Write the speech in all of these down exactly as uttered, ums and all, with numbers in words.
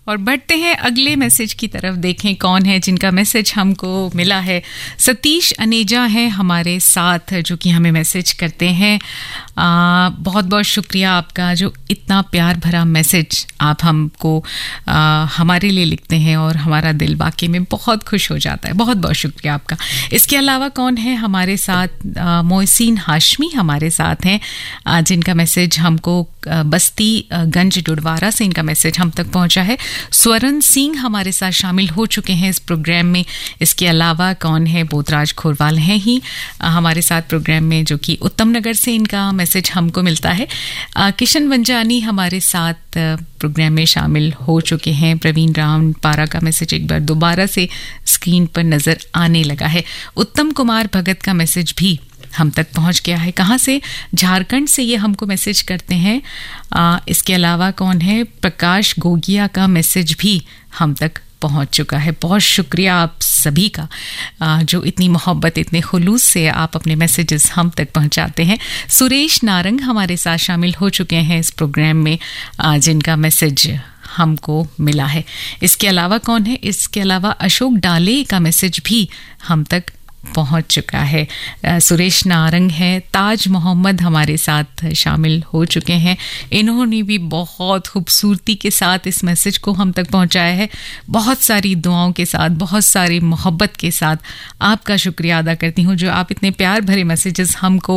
और बढ़ते हैं अगले मैसेज की तरफ। देखें कौन है जिनका मैसेज हमको मिला है। सतीश अनेजा हैं हमारे साथ, जो कि हमें मैसेज करते हैं। आ, बहुत बहुत शुक्रिया आपका, जो इतना प्यार भरा मैसेज आप हमको आ, हमारे लिए लिखते हैं और हमारा दिल वाकई में बहुत खुश हो जाता है। बहुत बहुत शुक्रिया आपका। इसके अलावा कौन है हमारे साथ? आ, मोहसिन हाशमी हमारे साथ हैं, आ, जिनका मैसेज हमको आ, बस्ती आ, गंज डुडवारा से इनका मैसेज हम तक पहुंचा है। स्वरण सिंह हमारे साथ शामिल हो चुके हैं इस प्रोग्राम में। इसके अलावा कौन है? बोधराज खोरवाल हैं ही आ, हमारे साथ प्रोग्राम में, जो कि उत्तम नगर से इनका मैसेज हमको मिलता है। आ, किशन वंजानी हमारे साथ प्रोग्राम में शामिल हो चुके हैं। प्रवीण राम पारा का मैसेज एक बार दोबारा से स्क्रीन पर नजर आने लगा है। उत्तम कुमार भगत का मैसेज भी हम तक पहुंच गया है। कहाँ से? झारखंड से ये हमको मैसेज करते हैं। आ, इसके अलावा कौन है? प्रकाश गोगिया का मैसेज भी हम तक पहुंच चुका है। बहुत शुक्रिया आप सभी का, आ, जो इतनी मोहब्बत, इतने खुलूस से आप अपने मैसेजेस हम तक पहुंचाते हैं। सुरेश नारंग हमारे साथ शामिल हो चुके हैं इस प्रोग्राम में, आ, जिनका मैसेज हमको मिला है। इसके अलावा कौन है? इसके अलावा अशोक डाले का मैसेज भी हम तक पहुंच चुका है। सुरेश नारंग हैं। ताज मोहम्मद हमारे साथ शामिल हो चुके हैं। इन्होंने भी बहुत खूबसूरती के साथ इस मैसेज को हम तक पहुंचाया है। बहुत सारी दुआओं के साथ, बहुत सारी मोहब्बत के साथ आपका शुक्रिया अदा करती हूँ, जो आप इतने प्यार भरे मैसेजेस हमको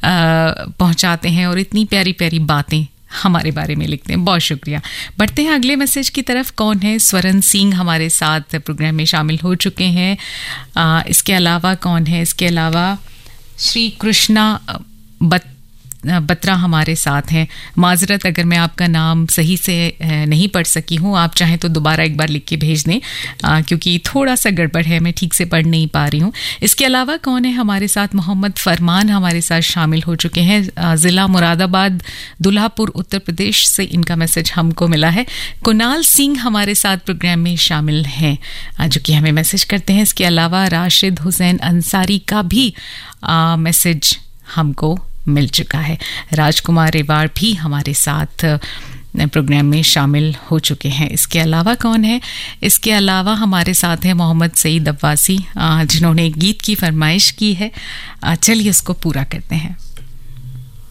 पहुंचाते हैं और इतनी प्यारी प्यारी बातें हमारे बारे में लिखते हैं। बहुत शुक्रिया। बढ़ते हैं अगले मैसेज की तरफ। कौन है? स्वरण सिंह हमारे साथ प्रोग्राम में शामिल हो चुके हैं। आ, इसके अलावा कौन है? इसके अलावा श्री कृष्णा बत बत्रा हमारे साथ हैं। माजरत अगर मैं आपका नाम सही से नहीं पढ़ सकी हूँ, आप चाहें तो दोबारा एक बार लिख के भेज दें, आ, क्योंकि थोड़ा सा गड़बड़ है, मैं ठीक से पढ़ नहीं पा रही हूँ। इसके अलावा कौन है हमारे साथ? मोहम्मद फरमान हमारे साथ शामिल हो चुके हैं। ज़िला मुरादाबाद, दुल्हापुर, उत्तर प्रदेश से इनका मैसेज हमको मिला है। कुणाल सिंह हमारे साथ प्रोग्राम में शामिल हैं, जो कि हमें मैसेज करते हैं। इसके अलावा राशिद हुसैन अंसारी का भी आ, मैसेज हमको मिल चुका है। राजकुमार रेवाड़ भी हमारे साथ प्रोग्राम में शामिल हो चुके हैं। इसके अलावा कौन है? इसके अलावा हमारे साथ हैं मोहम्मद सईद अब्बासी, जिन्होंने गीत की फरमाइश की है। चलिए उसको पूरा करते हैं।